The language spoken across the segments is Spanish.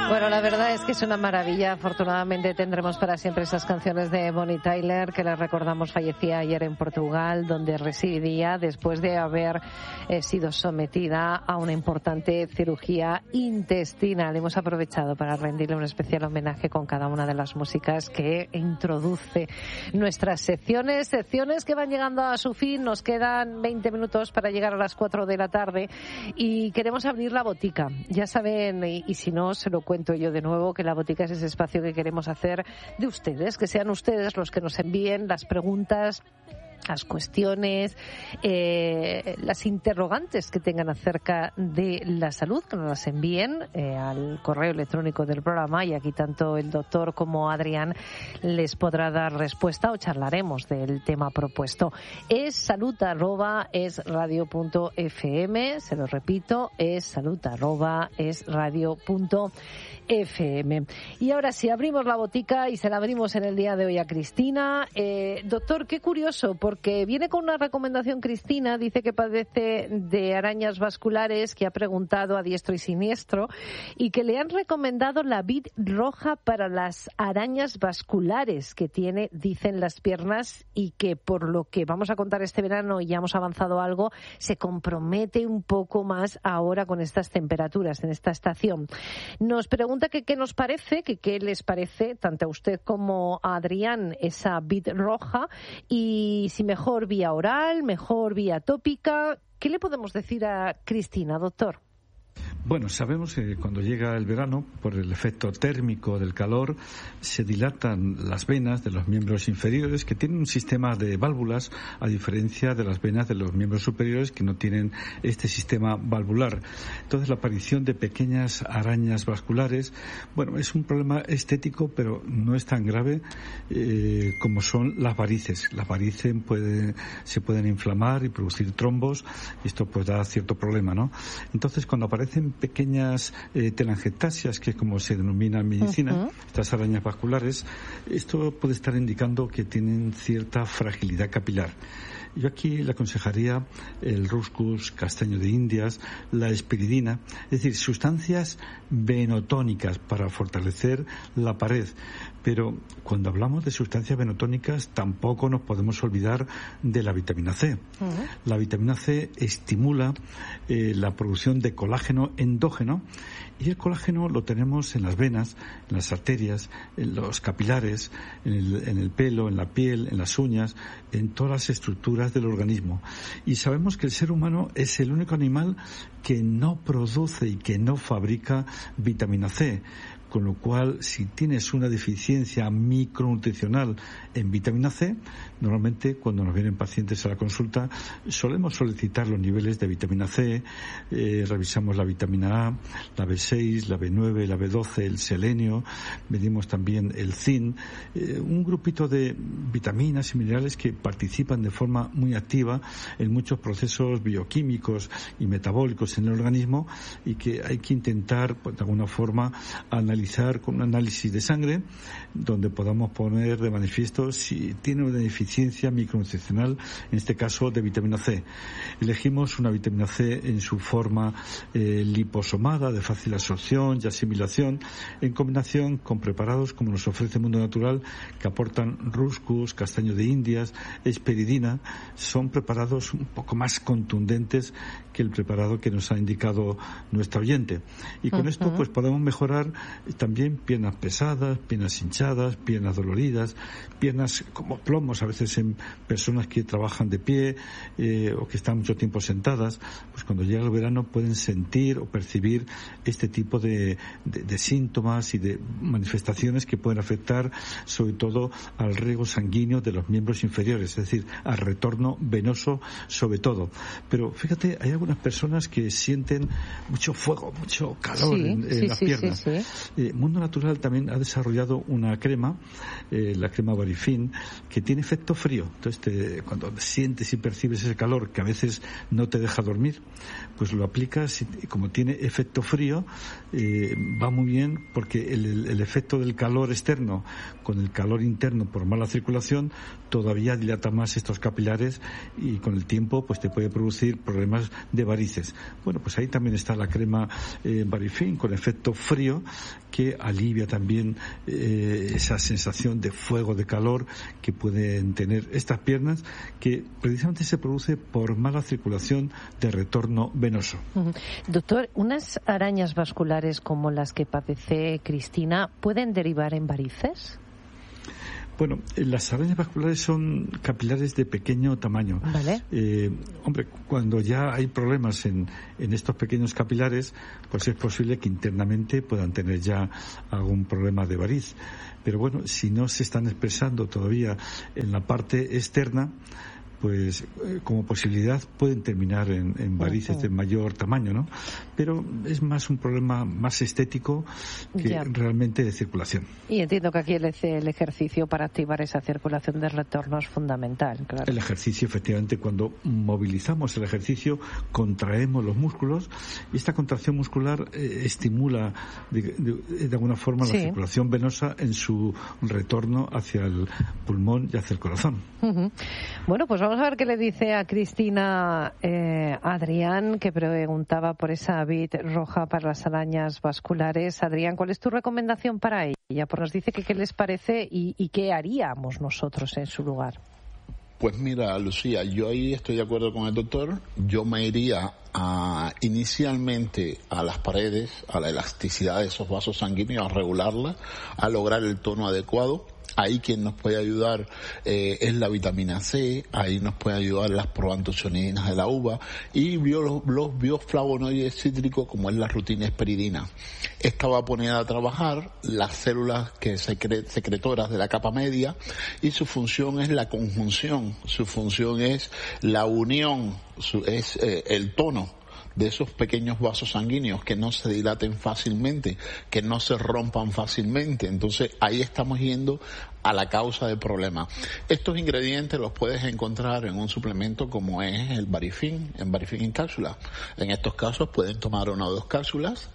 Bueno, la verdad es que es una maravilla. Afortunadamente tendremos para siempre esas canciones de Bonnie Tyler, que les recordamos fallecía ayer en Portugal, donde residía después de haber sido sometida a una importante cirugía intestinal. Hemos aprovechado para rendirle un especial homenaje con cada una de las músicas que introduce nuestras secciones que van llegando a su fin. Nos quedan 20 minutos para llegar a las 4 de la tarde y queremos abrir la botica. Ya saben, y si no, se lo cuento yo de nuevo, que la botica es ese espacio que queremos hacer de ustedes, que sean ustedes los que nos envíen las preguntas, las cuestiones, las interrogantes que tengan acerca de la salud, que nos las envíen al correo electrónico del programa, y aquí tanto el doctor como Adrián les podrá dar respuesta o charlaremos del tema propuesto. Es salud@esradio.fm, se lo repito, es salud@esradio.fm. Y ahora sí, abrimos la botica y se la abrimos en el día de hoy a Cristina. Doctor, qué curioso, porque viene con una recomendación Cristina, dice que padece de arañas vasculares, que ha preguntado a diestro y siniestro, y que le han recomendado la vid roja para las arañas vasculares que tiene, dicen, las piernas, y que por lo que vamos a contar este verano, y ya hemos avanzado algo, se compromete un poco más ahora con estas temperaturas en esta estación. Nos pregunta que qué nos parece, que qué les parece, tanto a usted como a Adrián, esa vid roja, y si mejor vía oral, mejor vía tópica. ¿Qué le podemos decir a Cristina, doctor? Bueno, sabemos que cuando llega el verano, por el efecto térmico del calor, se dilatan las venas de los miembros inferiores, que tienen un sistema de válvulas, a diferencia de las venas de los miembros superiores, que no tienen este sistema valvular. Entonces, la aparición de pequeñas arañas vasculares, bueno, es un problema estético, pero no es tan grave como son las varices. Las varices se pueden inflamar y producir trombos, y esto pues da cierto problema, ¿no? Entonces, cuando aparecen pequeñas telangiectasias, que es como se denomina en medicina, estas arañas vasculares, esto puede estar indicando que tienen cierta fragilidad capilar. Yo aquí le aconsejaría el Ruscus, castaño de Indias, la espiridina, es decir, sustancias venotónicas para fortalecer la pared. Pero cuando hablamos de sustancias venotónicas, tampoco nos podemos olvidar de la vitamina C. La vitamina C estimula la producción de colágeno endógeno, y el colágeno lo tenemos en las venas, en las arterias, en los capilares, en el pelo, en la piel, en las uñas, en todas las estructuras del organismo. Y sabemos que el ser humano es el único animal que no produce y que no fabrica vitamina C. Con lo cual, si tienes una deficiencia micronutricional en vitamina C, normalmente cuando nos vienen pacientes a la consulta solemos solicitar los niveles de vitamina C, revisamos la vitamina A, la B6, la B9, la B12, el selenio, medimos también el zinc, un grupito de vitaminas y minerales que participan de forma muy activa en muchos procesos bioquímicos y metabólicos en el organismo, y que hay que intentar, pues, de alguna forma, analizar con un análisis de sangre, donde podamos poner de manifiesto si tiene una deficiencia micronutricional, en este caso de vitamina C. Elegimos una vitamina C en su forma liposomada, de fácil absorción y asimilación, en combinación con preparados como nos ofrece el Mundo Natural, que aportan Ruscus, castaño de Indias, esperidina. Son preparados un poco más contundentes que el preparado que nos ha indicado nuestra oyente. Y con esto pues podemos mejorar también piernas pesadas, piernas hinchadas, piernas doloridas, piernas como plomos a veces en personas que trabajan de pie o que están mucho tiempo sentadas. Pues cuando llega el verano pueden sentir o percibir este tipo de síntomas y de manifestaciones que pueden afectar sobre todo al riego sanguíneo de los miembros inferiores, es decir, al retorno venoso sobre todo. Pero fíjate, hay algunas personas que sienten mucho fuego, mucho calor en las piernas. Mundo Natural también ha desarrollado una crema, la crema Barifin, que tiene efecto frío. Entonces, cuando sientes y percibes ese calor que a veces no te deja dormir, pues lo aplicas y como tiene efecto frío, va muy bien, porque el efecto del calor externo con el calor interno por mala circulación todavía dilata más estos capilares, y con el tiempo pues te puede producir problemas de varices. Bueno, pues ahí también está la crema Barifin con efecto frío, que alivia también esa sensación de fuego, de calor que pueden tener estas piernas, que precisamente se produce por mala circulación de retorno venoso. Doctor, ¿unas arañas vasculares como las que padece Cristina pueden derivar en varices? Bueno, las arañas vasculares son capilares de pequeño tamaño. Vale. Hombre, cuando ya hay problemas en estos pequeños capilares, pues es posible que internamente puedan tener ya algún problema de variz. Pero bueno, si no se están expresando todavía en la parte externa, pues como posibilidad pueden terminar en varices de mayor tamaño, ¿no? Pero es más un problema más estético que realmente de circulación. Y entiendo que aquí el ejercicio para activar esa circulación de retorno es fundamental, claro. El ejercicio, efectivamente, cuando movilizamos el ejercicio, contraemos los músculos y esta contracción muscular estimula de alguna forma la circulación venosa en su retorno hacia el pulmón y hacia el corazón. Bueno, pues vamos a ver qué le dice a Cristina Adrián, que preguntaba por esa vid roja para las arañas vasculares. Adrián, ¿cuál es tu recomendación para ella? Pues nos dice que qué les parece y qué haríamos nosotros en su lugar. Pues mira, Lucía, yo ahí estoy de acuerdo con el doctor. Yo me iría inicialmente a las paredes, a la elasticidad de esos vasos sanguíneos, a regularla, a lograr el tono adecuado. Ahí quien nos puede ayudar es la vitamina C, ahí nos puede ayudar las proantocianinas de la uva y los bioflavonoides cítricos como es la rutina esperidina. Esta va a poner a trabajar las células secretoras de la capa media y su función es la conjunción, su función es la unión, es el tono de esos pequeños vasos sanguíneos, que no se dilaten fácilmente, que no se rompan fácilmente. Entonces ahí estamos yendo a la causa del problema. Estos ingredientes los puedes encontrar en un suplemento como es el Barifin, en cápsula. En estos casos pueden tomar 1 o 2 cápsulas.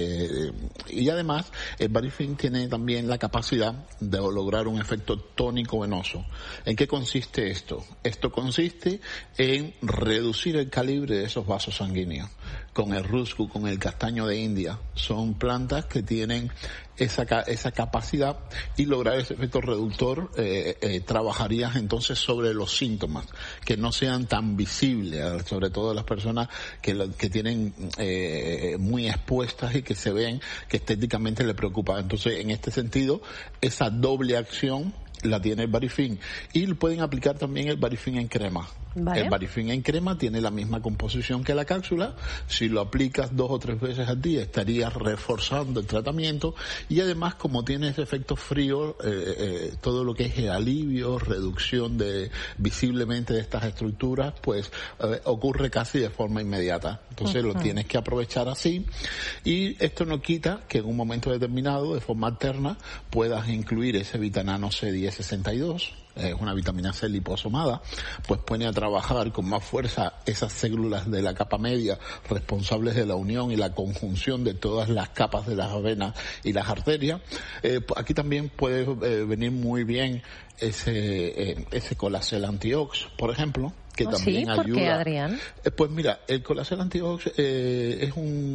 Y además el Barifin tiene también la capacidad de lograr un efecto tónico venoso. ¿En qué consiste esto? Esto consiste en reducir el calibre de esos vasos sanguíneos. Con el ruscu, con el castaño de India, son plantas que tienen esa capacidad, y lograr ese efecto reductor trabajarías entonces sobre los síntomas, que no sean tan visibles, sobre todo las personas que tienen muy expuestas y que se ven que estéticamente le preocupa. Entonces, en este sentido, esa doble acción la tiene el Barifin, y pueden aplicar también el Barifin en crema. ¿Vale? El Barifin en crema tiene la misma composición que la cápsula. Si lo aplicas 2 o 3 veces al día, estarías reforzando el tratamiento, y además, como tiene ese efecto frío, todo lo que es el alivio, reducción visiblemente de estas estructuras, pues ocurre casi de forma inmediata. Entonces lo tienes que aprovechar así, y esto no quita que en un momento determinado, de forma alterna, puedas incluir ese Vitanano C1062, es una vitamina C liposomada, pues pone a trabajar con más fuerza esas células de la capa media responsables de la unión y la conjunción de todas las capas de las venas y las arterias. Aquí también puede venir muy bien ese Colacel Antiox, por ejemplo, que también ayuda. ¿Por qué, Adrián? Pues mira, el Colacel Antiox es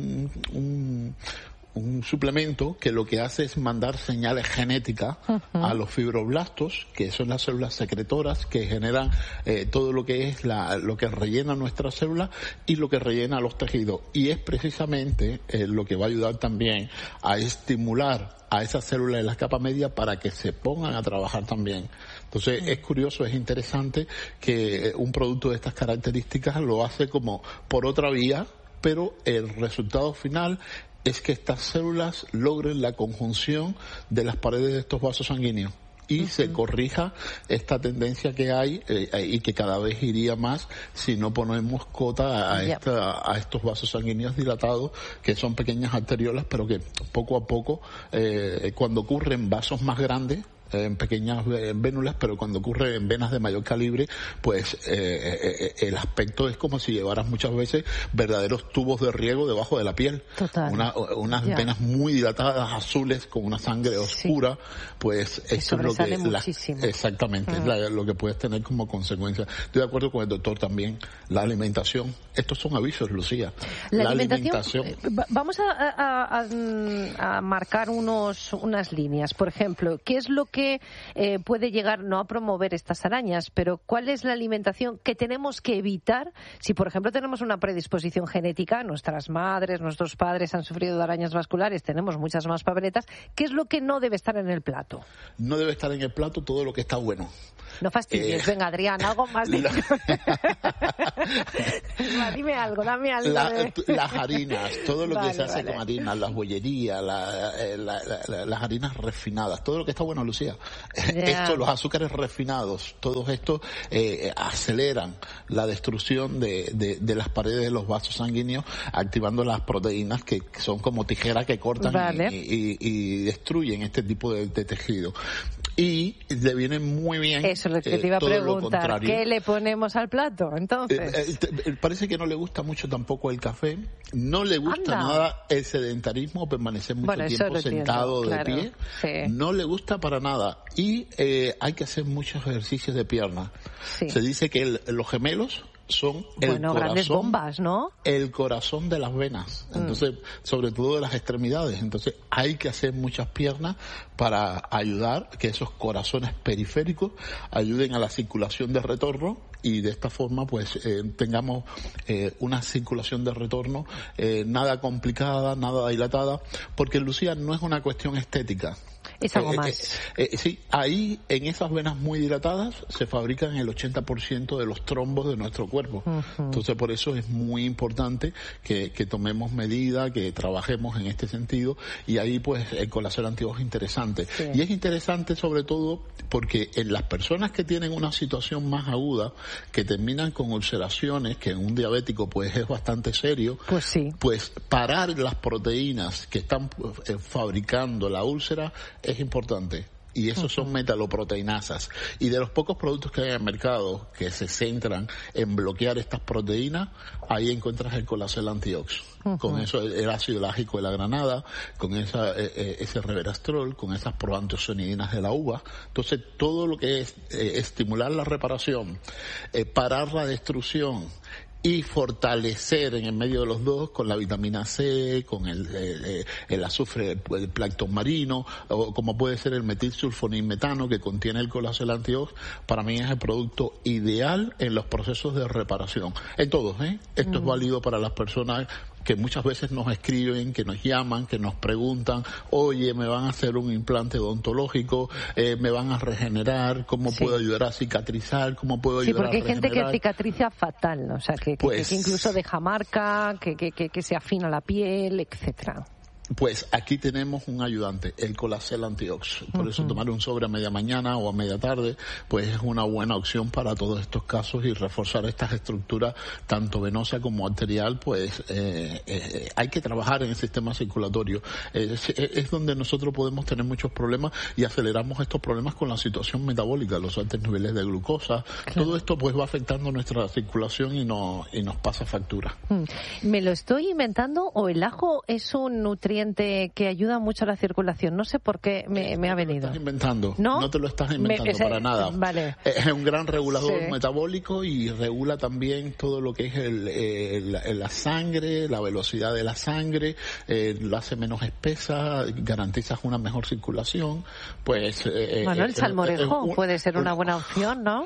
un suplemento que lo que hace es mandar señales genéticas a los fibroblastos, que son las células secretoras que generan todo lo que es lo que rellena nuestras células y lo que rellena los tejidos. Y es precisamente lo que va a ayudar también a estimular a esas células de la capa media para que se pongan a trabajar también. Entonces es curioso, es interesante que un producto de estas características lo hace como por otra vía, pero el resultado final es que estas células logren la conjunción de las paredes de estos vasos sanguíneos y se corrija esta tendencia que hay y que cada vez iría más si no ponemos cota a estos vasos sanguíneos dilatados, que son pequeñas arteriolas, pero que poco a poco, cuando ocurren vasos más grandes, en pequeñas vénulas, pero cuando ocurre en venas de mayor calibre, pues el aspecto es como si llevaras muchas veces verdaderos tubos de riego debajo de la piel. Total. Unas venas muy dilatadas, azules, con una sangre oscura, pues esto es lo que exactamente es lo que puedes tener como consecuencia. Estoy de acuerdo con el doctor también. La alimentación, estos son avisos, Lucía. La alimentación. Vamos a marcar unas líneas. Por ejemplo, ¿qué es lo que puede llegar no a promover estas arañas, pero cuál es la alimentación que tenemos que evitar si, por ejemplo, tenemos una predisposición genética? Nuestras madres, nuestros padres han sufrido de arañas vasculares, tenemos muchas más papeletas. ¿Qué es lo que no debe estar en el plato? No debe estar en el plato todo lo que está bueno. No fastidies, venga, Adrián, algo más de... Dime algo, dame algo. Las harinas, todo lo que se hace con harinas, las bollerías, las harinas refinadas, todo lo que está bueno, Lucía. Los azúcares refinados, todos estos aceleran la destrucción de las paredes de los vasos sanguíneos, activando las proteínas que son como tijeras que cortan y destruyen este tipo de tejido. Y le viene muy bien. Eso es lo que te iba a preguntar. ¿Qué le ponemos al plato, entonces? Parece que no le gusta mucho tampoco el café. No le gusta nada el sedentarismo, permanecer mucho tiempo sentado de pie. Sí. No le gusta para nada. Y hay que hacer muchos ejercicios de pierna. Sí. Se dice que los gemelos son grandes bombas, ¿no? El corazón de las venas, entonces, sobre todo de las extremidades. Entonces, hay que hacer muchas piernas para ayudar que esos corazones periféricos ayuden a la circulación de retorno y de esta forma, pues, tengamos una circulación de retorno nada complicada, nada dilatada, porque, Lucía, no es una cuestión estética. Es algo más. Sí, ahí en esas venas muy dilatadas se fabrican el 80% de los trombos de nuestro cuerpo. Entonces por eso es muy importante que tomemos medidas, que trabajemos en este sentido, y ahí pues el colágeno antiox es interesante. Sí. Y es interesante sobre todo porque en las personas que tienen una situación más aguda, que terminan con ulceraciones, que en un diabético pues es bastante serio, pues parar las proteínas que están fabricando la úlcera es importante. Y esos son metaloproteinasas. Y de los pocos productos que hay en el mercado que se centran en bloquear estas proteínas, ahí encuentras el colágeno antiox. Con eso el ácido lágico de la granada, con ese reverastrol, con esas proanteocianidinas de la uva. Entonces todo lo que es estimular la reparación, parar la destrucción y fortalecer en el medio de los dos con la vitamina C, con el azufre, el plancton marino, o como puede ser el metilsulfonilmetano que contiene el colágeno antiox, para mí es el producto ideal en los procesos de reparación. En todos, Esto es válido para las personas que muchas veces nos escriben, que nos llaman, que nos preguntan, oye, me van a hacer un implante odontológico, me van a regenerar, ¿cómo puedo ayudar a cicatrizar? ¿Cómo puedo ayudar a regenerar? Sí, porque hay gente que cicatriza fatal, ¿no? O sea, que incluso deja marca, que se afina la piel, etcétera. Pues aquí tenemos un ayudante, el colágeno antiox. Por eso tomar un sobre a media mañana o a media tarde, pues es una buena opción para todos estos casos, y reforzar estas estructuras, tanto venosa como arterial, pues hay que trabajar en el sistema circulatorio. Es donde nosotros podemos tener muchos problemas y aceleramos estos problemas con la situación metabólica, los altos niveles de glucosa. Claro. Todo esto pues va afectando nuestra circulación y nos pasa factura. ¿Me lo estoy inventando o el ajo es un nutriente que ayuda mucho a la circulación? No sé por qué me ha venido. No te lo estás inventando. No te lo estás inventando para nada. Vale. Es un gran regulador metabólico y regula también todo lo que es la sangre, la velocidad de la sangre, lo hace menos espesa, garantizas una mejor circulación. Pues bueno, el salmorejo puede ser una buena opción, ¿no?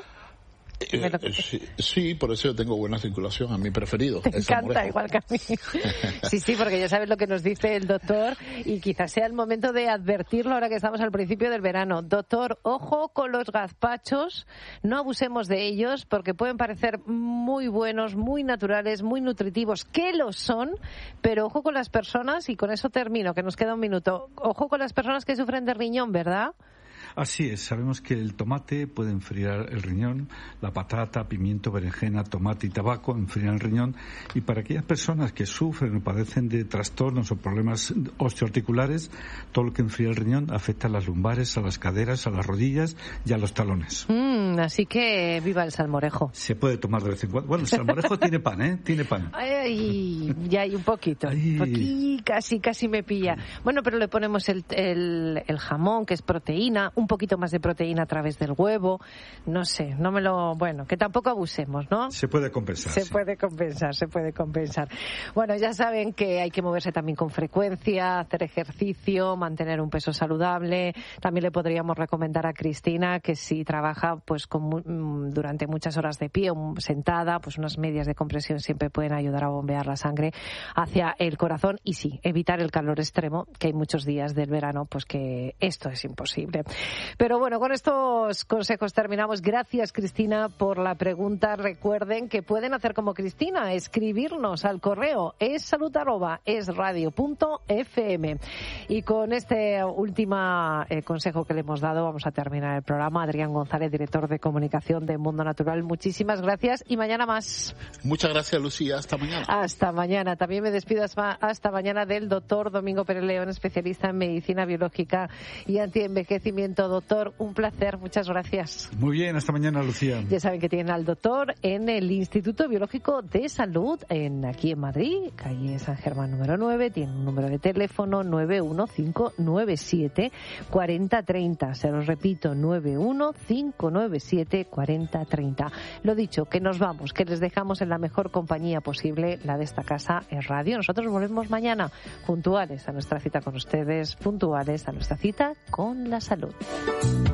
Sí, por eso yo tengo buena circulación, a mi preferido. Te encanta, igual que a mí. Sí, porque ya sabes lo que nos dice el doctor, y quizás sea el momento de advertirlo ahora que estamos al principio del verano. Doctor, ojo con los gazpachos, no abusemos de ellos porque pueden parecer muy buenos, muy naturales, muy nutritivos, que lo son, pero ojo con las personas, y con eso termino, que nos queda un minuto. Ojo con las personas que sufren de riñón, ¿verdad? Así es, sabemos que el tomate puede enfriar el riñón, la patata, pimiento, berenjena, tomate y tabaco enfrían el riñón, y para aquellas personas que sufren o padecen de trastornos o problemas osteoarticulares, todo lo que enfría el riñón afecta a las lumbares, a las caderas, a las rodillas y a los talones. Así que viva el salmorejo. Se puede tomar de vez en cuando. Bueno, el salmorejo tiene pan, ¿eh? Tiene pan. Ay, ya hay un poquito. Aquí casi me pilla. Bueno, pero le ponemos el jamón, que es proteína, un poquito más de proteína a través del huevo. No sé, bueno, que tampoco abusemos, ¿no? Se puede compensar. Se puede compensar. Bueno, ya saben que hay que moverse también con frecuencia, hacer ejercicio, mantener un peso saludable. También le podríamos recomendar a Cristina que si trabaja pues durante muchas horas de pie o sentada, pues unas medias de compresión siempre pueden ayudar a bombear la sangre hacia el corazón, y sí, evitar el calor extremo, que hay muchos días del verano pues que esto es imposible. Pero bueno, con estos consejos terminamos. Gracias, Cristina, por la pregunta. Recuerden que pueden hacer como Cristina, escribirnos al correo essalud@esradio.fm. Y con este último consejo que le hemos dado vamos a terminar el programa. Adrián González, director de comunicación de Mundo Natural, muchísimas gracias y mañana más. Muchas gracias, Lucía. Hasta mañana. Hasta mañana. También me despido hasta mañana del doctor Domingo Pérez León, especialista en medicina biológica y antienvejecimiento. Doctor, un placer. Muchas gracias. Muy bien, hasta mañana, Lucía. Ya saben que tienen al doctor en el Instituto Biológico de Salud, aquí en Madrid, calle San Germán número 9. Tiene un número de teléfono 915974030. Se los repito, 915974030. Lo dicho, que nos vamos, que les dejamos en la mejor compañía posible, la de esta casa en radio. Nosotros volvemos mañana, puntuales a nuestra cita con ustedes, puntuales a nuestra cita con la salud.